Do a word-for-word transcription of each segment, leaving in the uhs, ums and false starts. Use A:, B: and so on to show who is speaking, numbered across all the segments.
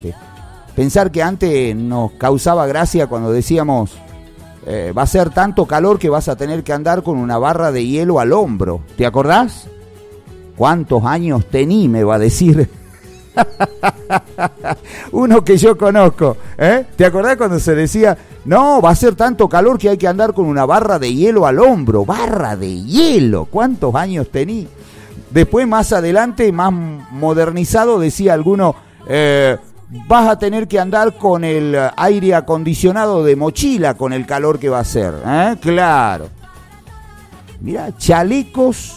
A: Pensar que antes nos causaba gracia cuando decíamos eh, va a ser tanto calor que vas a tener que andar con una barra de hielo al hombro. ¿Te acordás? ¿Cuántos años tení? Me va a decir uno que yo conozco, ¿eh? ¿Te acordás cuando se decía no, va a ser tanto calor que hay que andar con una barra de hielo al hombro? Barra de hielo, ¿cuántos años tení? Después más adelante, más modernizado, decía alguno, eh, vas a tener que andar con el aire acondicionado de mochila con el calor que va a hacer, ¿eh? Claro. Mirá, chalecos,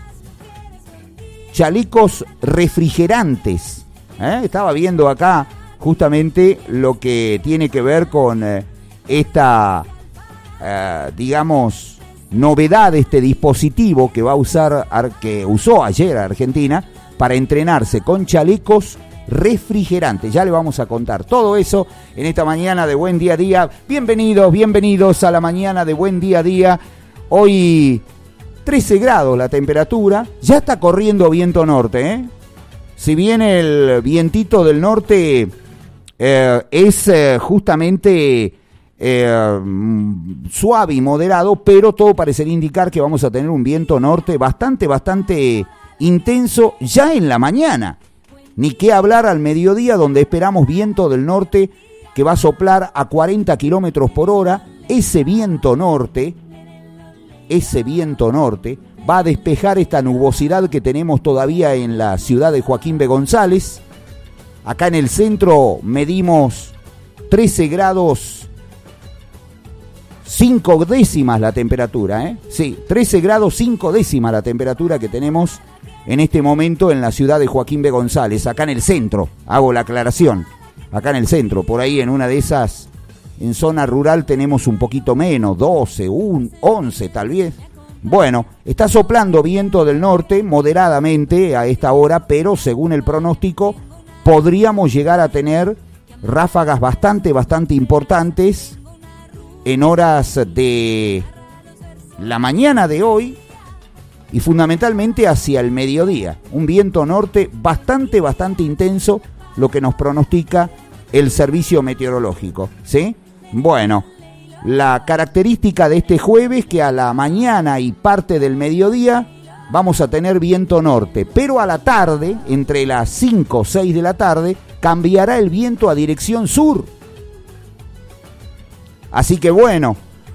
A: chalecos refrigerantes, ¿eh? Estaba viendo acá justamente lo que tiene que ver con eh, esta, eh, digamos, novedad de este dispositivo que va a usar, que usó ayer Argentina para entrenarse con chalecos refrigerantes. Ya le vamos a contar todo eso en esta mañana de Buen Día a Día. Bienvenidos, bienvenidos a la mañana de Buen Día a Día. Hoy trece grados la temperatura, ya está corriendo viento norte, ¿eh? Si bien el vientito del norte eh, es eh, justamente eh, suave y moderado, pero todo parecería indicar que vamos a tener un viento norte bastante, bastante intenso ya en la mañana. Ni qué hablar al mediodía, donde esperamos viento del norte que va a soplar a cuarenta kilómetros por hora. Ese viento norte, ese viento norte va a despejar esta nubosidad que tenemos todavía en la ciudad de Joaquín B. González. Acá en el centro medimos trece grados cinco décimas la temperatura, ¿eh? Sí, trece grados cinco décimas la temperatura que tenemos en este momento en la ciudad de Joaquín B. González, acá en el centro, hago la aclaración, acá en el centro, por ahí en una de esas, en zona rural tenemos un poquito menos, doce, once tal vez. Bueno, está soplando viento del norte moderadamente a esta hora, pero según el pronóstico podríamos llegar a tener ráfagas bastante, bastante importantes en horas de la mañana de hoy y fundamentalmente hacia el mediodía. Un viento norte bastante, bastante intenso, lo que nos pronostica el servicio meteorológico, ¿sí? Bueno, la característica de este jueves que a la mañana y parte del mediodía vamos a tener viento norte, pero a la tarde, entre las cinco o seis de la tarde, cambiará el viento a dirección sur. Así que bueno,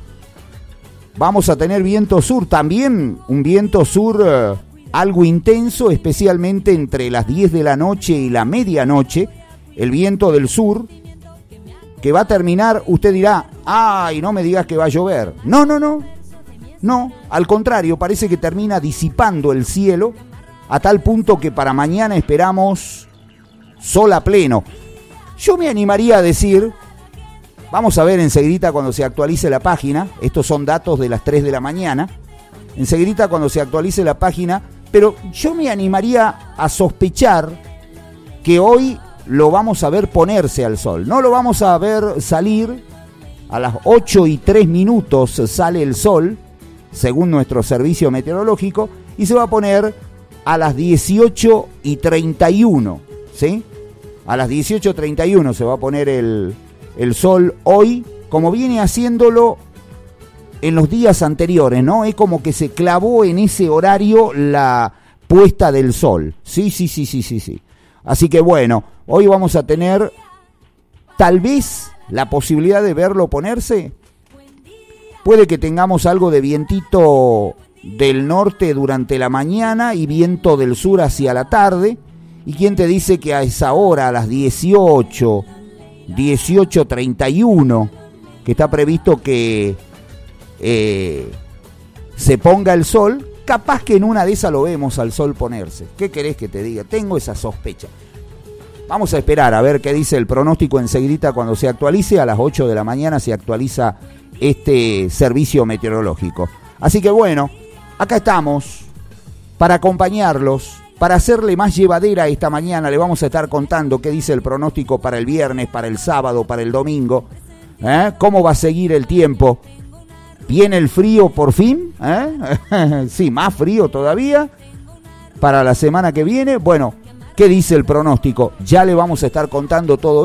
A: vamos a tener viento sur, también un viento sur eh, algo intenso, especialmente entre las diez de la noche y la medianoche, el viento del sur, que va a terminar, usted dirá, ay, no me digas que va a llover. No, no, no, no, al contrario, parece que termina disipando el cielo, a tal punto que para mañana esperamos sol a pleno. Yo me animaría a decir, vamos a ver enseguidita cuando se actualice la página, estos son datos de las tres de la mañana, enseguidita cuando se actualice la página, pero yo me animaría a sospechar que hoy lo vamos a ver ponerse al sol, no lo vamos a ver salir, a las ocho y tres minutos sale el sol, según nuestro servicio meteorológico, y se va a poner a las dieciocho y treinta y uno, ¿sí? A las dieciocho y treinta y uno se va a poner el, el sol hoy, como viene haciéndolo en los días anteriores, ¿no? Es como que se clavó en ese horario la puesta del sol. Sí, sí, sí, sí, sí, sí. Así que bueno, hoy vamos a tener tal vez la posibilidad de verlo ponerse. Puede que tengamos algo de vientito del norte durante la mañana y viento del sur hacia la tarde. ¿Y quién te dice que a esa hora, a las dieciocho, dieciocho treinta y uno, que está previsto que eh, se ponga el sol, capaz que en una de esas lo vemos al sol ponerse? ¿Qué querés que te diga? Tengo esa sospecha. Vamos a esperar a ver qué dice el pronóstico enseguidita cuando se actualice. A las ocho de la mañana se actualiza este servicio meteorológico. Así que bueno, acá estamos para acompañarlos, para hacerle más llevadera esta mañana. Le vamos a estar contando qué dice el pronóstico para el viernes, para el sábado, para el domingo, ¿eh? Cómo va a seguir el tiempo. ¿Viene el frío por fin? ¿Eh? Sí, más frío todavía para la semana que viene. Bueno, ¿Qué dice el pronóstico? Ya le vamos a estar contando todo